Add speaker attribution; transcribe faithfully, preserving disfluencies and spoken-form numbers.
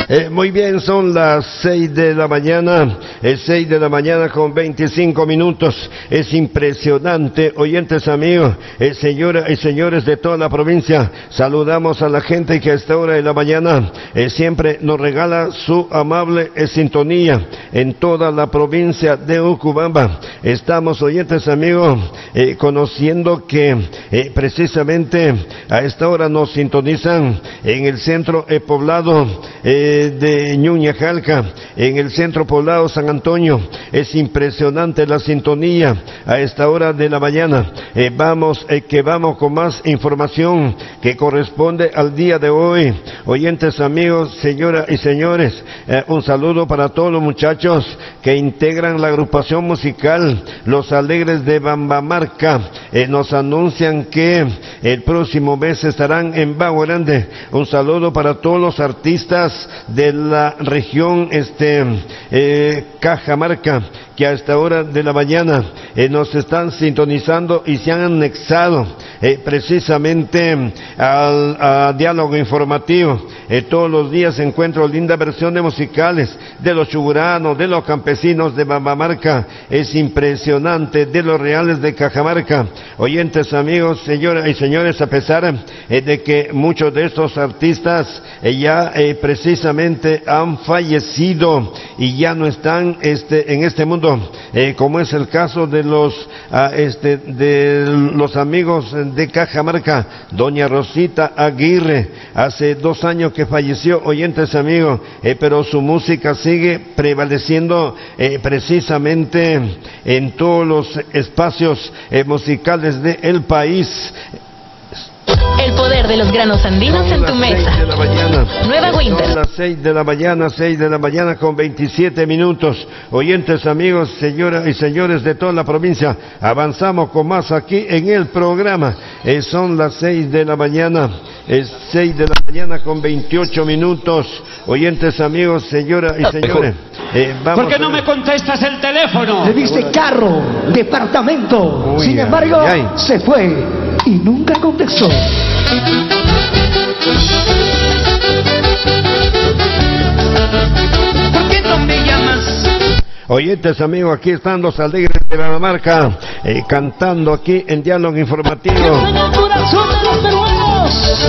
Speaker 1: Eh, muy bien, son las seis de la mañana, es seis de la mañana con veinticinco minutos. Es impresionante, oyentes amigos, eh, señoras y señores de toda la provincia. Saludamos a la gente que a esta hora de la mañana eh, siempre nos regala su amable eh, sintonía en toda la provincia de Urubamba. Estamos, oyentes amigos, eh, conociendo que eh, precisamente a esta hora nos sintonizan en el centro eh, poblado eh, de Ñuñajalca, en el centro poblado San Antonio. Es impresionante la sintonía a esta hora de la mañana. Eh, vamos, eh, que vamos con más información que corresponde al día de hoy. Oyentes amigos, señoras y señores, eh, un saludo para todos los muchachos que integran la agrupación musical Los Alegres de Bambamarca. Eh, nos anuncian que el próximo mes estarán en Bago Grande. Un saludo para todos los artistas de la región este eh, Cajamarca, que a esta hora de la mañana eh, nos están sintonizando y se han anexado eh, precisamente al a diálogo informativo. Eh, todos los días encuentro lindas versiones musicales de los chuguranos, de los campesinos de Bambamarca. Es impresionante, de los reales de Cajamarca. Oyentes amigos, señoras y señores, a pesar eh, de que muchos de estos artistas eh, ya eh, precisamente han fallecido y ya no están este en este mundo, eh, como es el caso de los uh, este de los amigos de Cajamarca, doña Rosita Aguirre, hace dos años que falleció, oyentes amigos, eh, pero su música sigue prevaleciendo eh, precisamente en todos los espacios eh, musicales del país.
Speaker 2: El poder de los granos andinos en tu mesa. Nueva Winter.
Speaker 1: Son las seis de la mañana, seis de la mañana con veintisiete minutos. Oyentes amigos, señoras y señores de toda la provincia, avanzamos con más aquí en el programa. Eh, son las seis de la mañana, es seis de la mañana con veintiocho minutos. Oyentes amigos, señoras y señores. Eh, vamos
Speaker 3: ¿Por qué no me contestas el teléfono?
Speaker 4: Le diste carro, departamento.
Speaker 1: Uy,
Speaker 4: Sin embargo,
Speaker 1: ay, ay.
Speaker 4: se fue y nunca contestó.
Speaker 3: ¿Por qué no me llamas?
Speaker 1: Oyentes amigos, aquí están los Alegres de Bambamarca, eh, cantando aquí en diálogo informativo.
Speaker 4: ¡En el corazón de los peruanos!